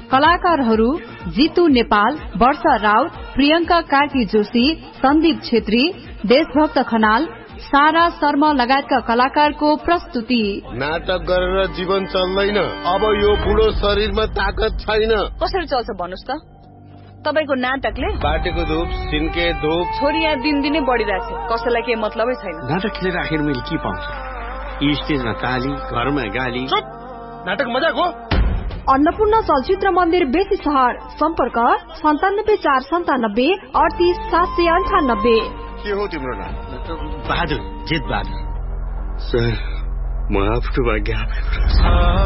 कलाकारहरू जितु नेपाल, वर्षा राउत, प्रियंका कार्की जोशी, सन्दीप छेत्री, देशभक्त खनाल, सारा शर्मा लगायतका कलाकारको प्रस्तुति। नाटक गरेर जीवन चल्दैन, अब यो बुढो शरीरमा ताकत छैन। कसरी चल्छ भन्नुस् त? तपाईको नाटकले बाटेको धूप सिन्के धूप छोरी यहाँ दिनदिनै बढिरहेछ, कसैलाई केही मतलबै छैन। नाटक खेलेर आखिर मैले के पाउँछ? स्टेजमा ताली, घरमा गाली। नाटक मजाक हो। अन्नपूर्ण चलचित्र मन्दिर बेसी सहर, सम्पर्क 97 497 38 798। के हो तिम्रो नाम? बहादुर, जेठ बहादुर। सर, म आफ्नो भाग्य